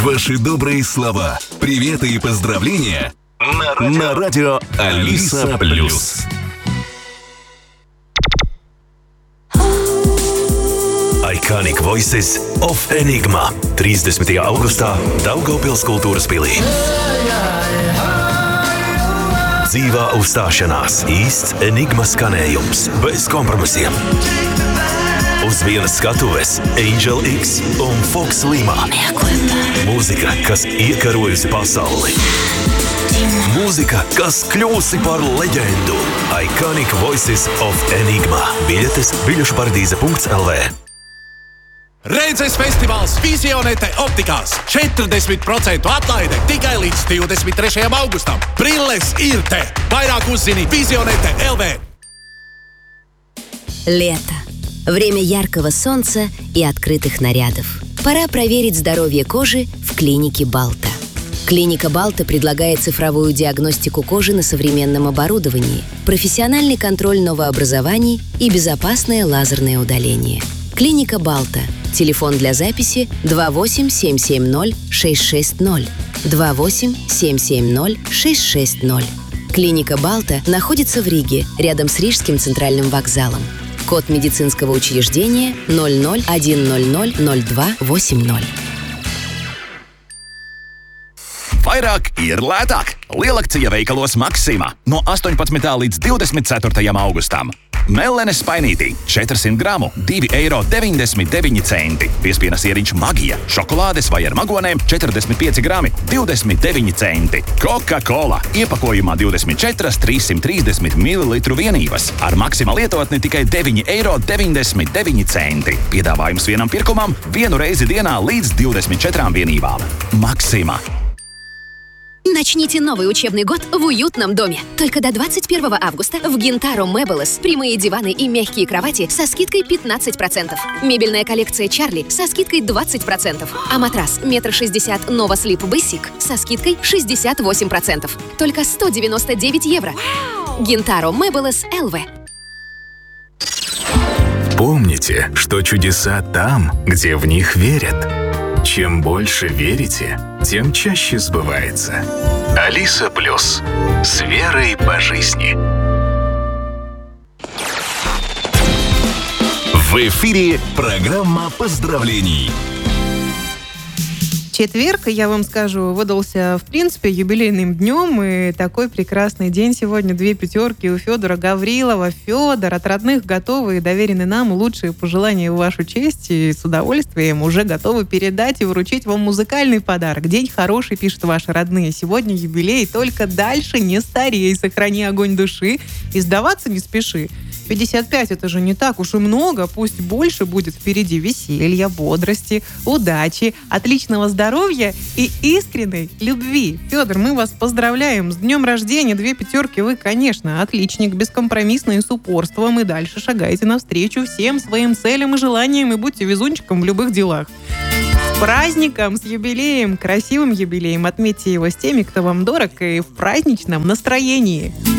Ваши добрые слова, приветы и поздравления на радио Алиса Плюс. Iconic Voices of Enigma 30. augustā Daugavpils kultūras pilī. Dzīvā uzstāšanās, īsts Enigma skanējums, bez kompromisiem. Uz vienas skatuves Angel X un Fox Lima. Mūzika, kas iekarojusi pasauli. Mūzika, kas kļūsi par leģendu. Iconic Voices of Enigma. Biļetes biļušpardīze.lv. Redzes festivāls Visionete optikās. 40% atlaide tikai līdz 23. augustam. Brilles ir te. Vairāk uzzini Visionete LV. Лето. Время яркого солнца и открытых нарядов. Пора проверить здоровье кожи в клинике Балта. Клиника Балта предлагает цифровую диагностику кожи на современном оборудовании, профессиональный контроль новообразований и безопасное лазерное удаление. Клиника Балта. Телефон для записи 28-770-660. 28-770-660. Клиника Балта находится в Риге, рядом с Рижским центральным вокзалом. Код медицинского учреждения 00-100-02-80. Vairāk ir lētāk. Lielakcija veikalos Maxima no 18. līdz 24. augustam. Mellenes spainītī 400 gramu 2,99 eiro. Piespienas ieriņš Magija, šokolādes vai ar magonēm 45 grami 29 centi. Coca-Cola iepakojumā 24 330 ml vienības. Ar Maxima lietotni tikai 9,99 eiro. Piedāvājums vienam pirkumam vienu reizi dienā līdz 24 vienībām. Maxima. Начните новый учебный год в уютном доме. Только до 21 августа в Gintaro Meubles прямые диваны и мягкие кровати со скидкой 15%. Мебельная коллекция Чарли со скидкой 20%. А матрас 1,60 м Nova Sleep Basic со скидкой 68%. Только 199 евро. Gintaro Meubles LV. Помните, что чудеса там, где в них верят. Чем больше верите, тем чаще сбывается. Алиса Плюс. С верой по жизни. В эфире программа поздравлений. Четверг, я вам скажу, выдался, в принципе, юбилейным днем. И такой прекрасный день сегодня. 2 пятерки у Федора Гаврилова. Федор, от родных готовы и доверены нам лучшие пожелания в вашу честь. И с удовольствием уже готовы передать и вручить вам музыкальный подарок. День хороший, пишут ваши родные. Сегодня юбилей, только дальше не старей. Сохрани огонь души и сдаваться не спеши. 55 это же не так уж и много, пусть больше будет впереди веселья, бодрости, удачи, отличного здоровья и искренней любви. Федор, мы вас поздравляем с днем рождения, 2 пятерки, вы, конечно, отличник, бескомпромиссный, с упорством, и дальше шагаете навстречу всем своим целям и желаниям и будьте везунчиком в любых делах. С праздником, с юбилеем, красивым юбилеем, отметьте его с теми, кто вам дорог, и в праздничном настроении.